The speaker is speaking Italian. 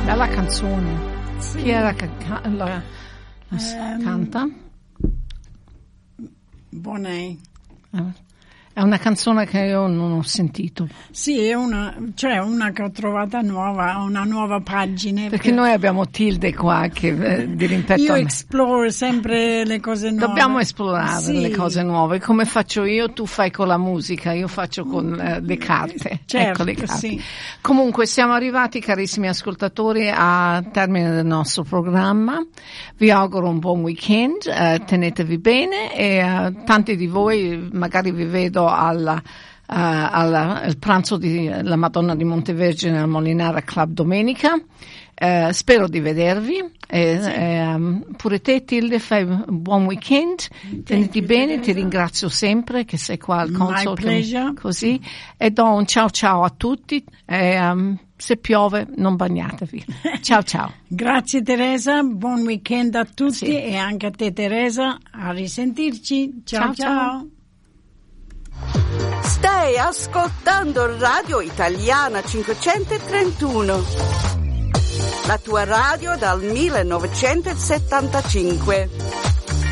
Bella canzone. Sì. Chi era che canta? Bonet. È una canzone che io non ho sentito. Sì, è una che ho trovata nuova, una nuova pagina. Perché noi abbiamo Tilde qua che di rimpetto io a me. esploro sempre le cose nuove. Dobbiamo esplorare Sì. le cose nuove. Come faccio io, tu fai con la musica, io faccio con le carte. Certo, ecco le carte. sì. Comunque siamo arrivati, carissimi ascoltatori, a termine del nostro programma. Vi auguro un buon weekend, tenetevi bene e tanti di voi magari vi vedo al pranzo la Madonna di Montevergine al Molinara Club domenica. Spero di vedervi. Pure te, Tilde, fai un buon weekend. Teniti bene, ti ringrazio sempre che sei qua al console così, e do un ciao ciao a tutti. Se piove non bagnatevi. Ciao ciao. Grazie Teresa, buon weekend a tutti e anche a te Teresa, a risentirci. Ciao ciao. Stai ascoltando Radio Italiana 531, la tua radio dal 1975.